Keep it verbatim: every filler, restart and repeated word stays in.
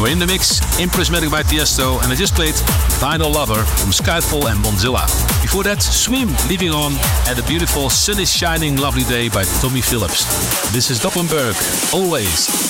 We're in the mix, in Prismatic by Tiesto, and I just played Final Lover from Skyfall and Bonzilla. Before that, Swim, Leaving On, and a beautiful Sun is Shining Lovely Day by Tommy Phillips. This is Doppenberg, always.